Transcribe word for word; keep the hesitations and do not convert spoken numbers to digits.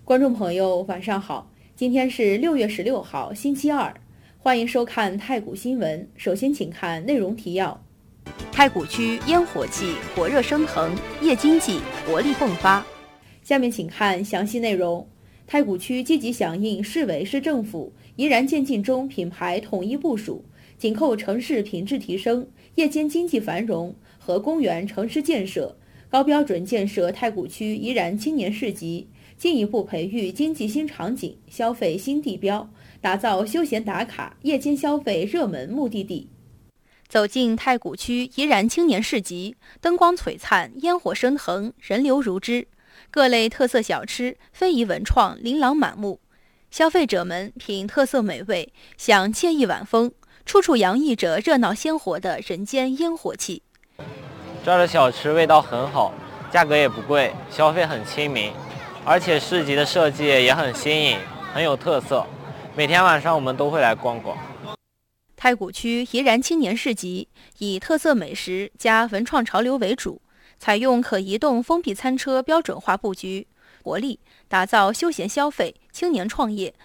观众朋友，晚上好，今天是六月十六号，星期二，欢迎收看太谷新闻。首先，请看内容提要： 太谷区烟火气火热升腾，夜经济活力迸发。 下面请看详细内容。太谷区积极响应市委市政府怡然渐进中品牌统一部署，紧扣城市品质提升、夜间经济繁荣和公园城市建设，高标准建设太谷区怡然青年市集，进一步培育经济新场景、消费新地标，打造休闲打卡、夜间消费热门目的地。 走进太谷区怡然青年市集，灯光璀璨，烟火升腾，人流如织，各类特色小吃、非遗文创琳琅满目，消费者们品特色美味，享惬意晚风，处处洋溢着热闹鲜活的人间烟火气。 这儿的小吃味道很好，价格也不贵，消费很亲民，而且市集的设计也很新颖，很有特色。每天晚上我们都会来逛逛。 太谷区怡然青年市集以特色美食加文创潮流为主，采用可移动封闭餐车标准化布局，活力打造休闲消费、青年创业、